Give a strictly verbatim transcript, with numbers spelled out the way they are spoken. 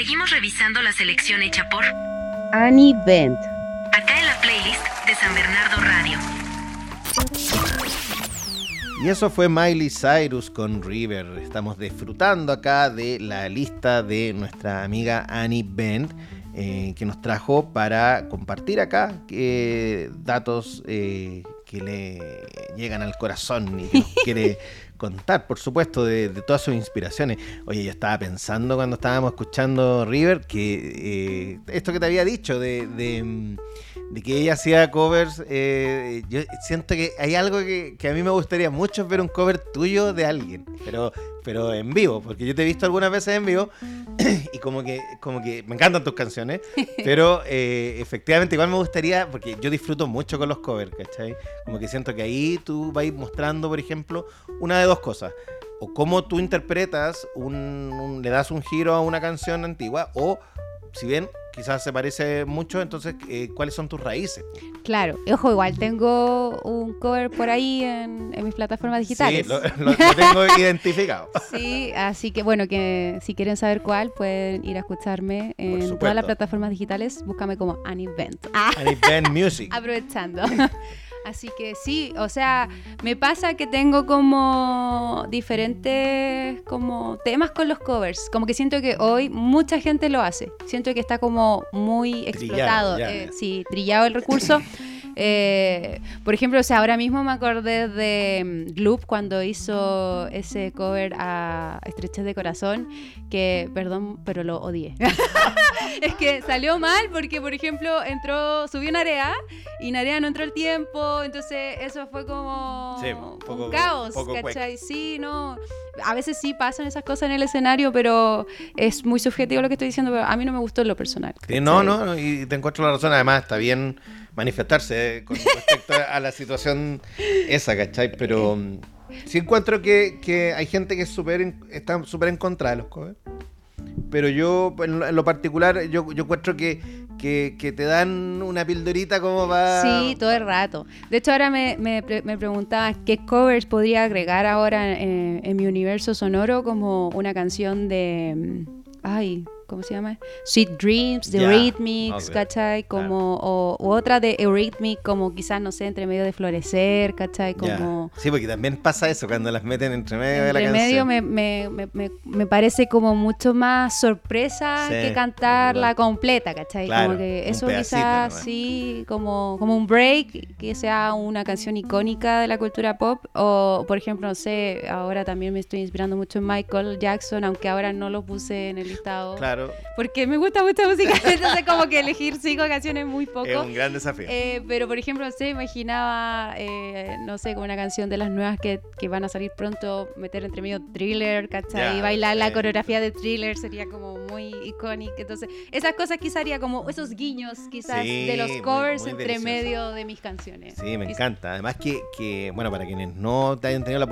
Seguimos revisando la selección hecha por Annie Bent. Acá en la playlist de San Bernardo Radio. Y eso fue Miley Cyrus con River. Estamos disfrutando acá de la lista de nuestra amiga Annie Bent, eh, que nos trajo para compartir acá eh, datos eh, que le llegan al corazón y que nos quiere contar, por supuesto, de, de todas sus inspiraciones. Oye, yo estaba pensando cuando estábamos escuchando River que eh, esto que te había dicho de... de de que ella hacía covers, eh, yo siento que hay algo que, que a mí me gustaría mucho es ver un cover tuyo de alguien, pero, pero en vivo, porque yo te he visto algunas veces en vivo y como que, como que me encantan tus canciones, pero eh, efectivamente igual me gustaría, porque yo disfruto mucho con los covers, ¿cachai? Como que siento que ahí tú vas mostrando, por ejemplo, una de dos cosas. O cómo tú interpretas, un, un, le das un giro a una canción antigua, o si bien quizás se parece mucho, entonces, eh, ¿cuáles son tus raíces? Claro, ojo, igual tengo un cover por ahí en, en mis plataformas digitales. Sí, lo, lo, lo tengo identificado. Sí, así que bueno, que si quieren saber cuál, pueden ir a escucharme en todas las plataformas digitales. Búscame como Annie Bent. Ah. Annie Bent Music. Aprovechando. Así que sí, o sea, me pasa que tengo como diferentes como temas con los covers. Como que siento que hoy mucha gente lo hace. Siento que está como muy explotado. Trillado, eh, sí, trillado el recurso. Eh, por ejemplo, o sea, ahora mismo me acordé de Gloop cuando hizo ese cover a Estrechez de Corazón, que, perdón, pero lo odié. Es que salió mal porque, por ejemplo, entró, subió Narea y Narea no entró el tiempo, entonces eso fue como sí, un, poco, un caos, poco ¿cachai? Sí, no, a veces sí pasan esas cosas en el escenario, pero es muy subjetivo lo que estoy diciendo, pero a mí no me gustó en lo personal. Sí, no, no, y te encuentro la razón, además está bien manifestarse eh, con respecto a la situación esa, ¿cachai? Pero sí encuentro que, que hay gente que es super, está súper en contra de los covers. Pero yo, en lo, en lo particular, yo, yo encuentro que, que, que te dan una pildorita como para... Sí, todo el rato. De hecho, ahora me, me, me preguntaba qué covers podría agregar ahora en, en mi universo sonoro, como una canción de... Ay... ¿cómo se llama? Sweet Dreams, de yeah. Eurythmics, okay. ¿Cachai? Como, yeah. o, u otra de Eurythmics, como quizás, no sé, entre medio de Florecer, ¿cachai? Como... Yeah. Sí, porque también pasa eso, cuando las meten entre medio entre de la canción. Entre canción. medio me, me, me, me parece como mucho más sorpresa sí, que cantarla completa, ¿cachai? Claro, como que eso quizás nomás. Sí, como, como un break, que sea una canción icónica de la cultura pop, o por ejemplo, no sé, ahora también me estoy inspirando mucho en Michael Jackson, aunque ahora no lo puse en el listado. Claro. Porque me gusta mucha música, entonces como que elegir cinco canciones es muy poco. Es un gran desafío. Eh, pero por ejemplo, no sé, imaginaba, eh, no sé, como una canción de las nuevas que, que van a salir pronto, meter entre medio Thriller, ¿cachai? Yeah, y bailar sí. La coreografía de Thriller sería como muy icónica. Entonces, esas cosas quizás haría como esos guiños quizás sí, de los covers muy, muy entre delicioso. Medio de mis canciones. Sí, me y encanta. Además que, que, bueno, para quienes no te hayan tenido la